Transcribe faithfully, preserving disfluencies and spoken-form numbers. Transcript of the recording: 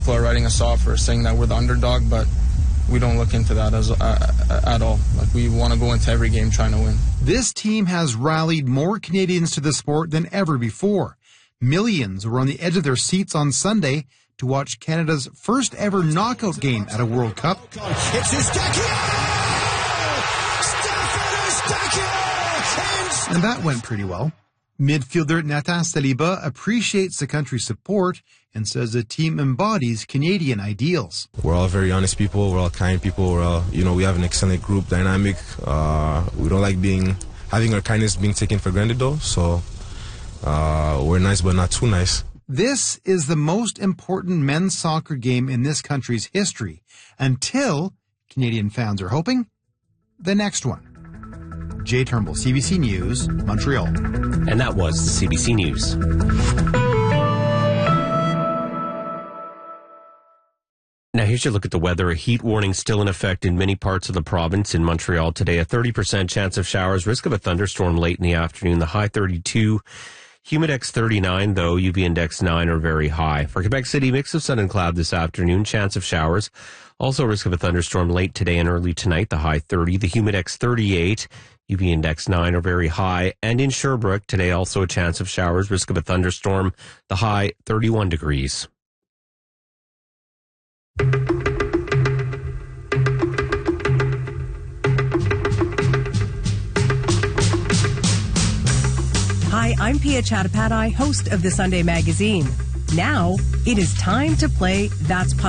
People are writing us off for saying that we're the underdog, but we don't look into that as uh, at all. Like, we want to go into every game trying to win. This team has rallied more Canadians to the sport than ever before. Millions were on the edge of their seats on Sunday to watch Canada's first ever knockout game at a World Cup. It's Eustáquio! Stefan Eustáquio! And that went pretty well. Midfielder Nathan Saliba appreciates the country's support and says the team embodies Canadian ideals. We're all very honest people. We're all kind people. We're all, you know, we have an excellent group dynamic. Uh, we don't like being having our kindness being taken for granted, though. So uh, we're nice, but not too nice. This is the most important men's soccer game in this country's history until, Canadian fans are hoping, the next one. Jay Turnbull, C B C News, Montreal. And that was the C B C News. Now here's your look at the weather. A heat warning still in effect in many parts of the province. In Montreal today, a thirty percent chance of showers, risk of a thunderstorm late in the afternoon, the high thirty-two. Humidex thirty-nine, though, U V index nine are very high. For Quebec City, mix of sun and cloud this afternoon, chance of showers. Also risk of a thunderstorm late today and early tonight, the high thirty. The Humidex thirty-eight, U V index nine are very high. And in Sherbrooke, today also a chance of showers, risk of a thunderstorm, the high thirty-one degrees. Hi, I'm Pia Chattopadhyay, host of the Sunday Magazine. Now, it is time to play That's Puzzle.